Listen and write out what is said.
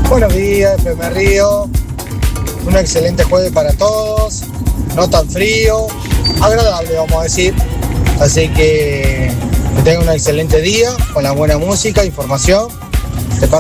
Buenos días, FM Río. Un excelente jueves para todos. No tan frío, agradable vamos a decir. Así que tengan un excelente día con la buena música, información.